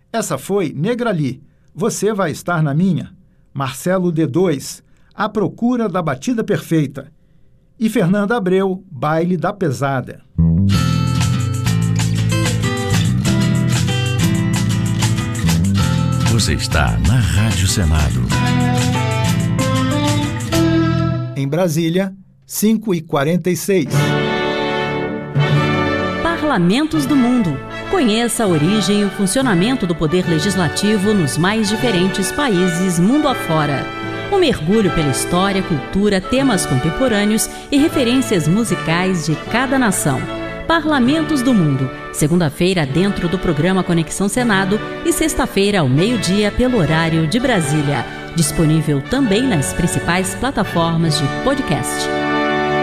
Essa foi Negrali, Você Vai Estar na Minha, Marcelo D2, A Procura da Batida Perfeita, e Fernanda Abreu, Baile da Pesada. Você está na Rádio Senado. Em Brasília, 5h46. Parlamentos do Mundo. Conheça a origem e o funcionamento do poder legislativo nos mais diferentes países mundo afora. Um mergulho pela história, cultura, temas contemporâneos e referências musicais de cada nação. Parlamentos do Mundo, segunda-feira dentro do programa Conexão Senado e sexta-feira ao meio-dia pelo horário de Brasília. Disponível também nas principais plataformas de podcast.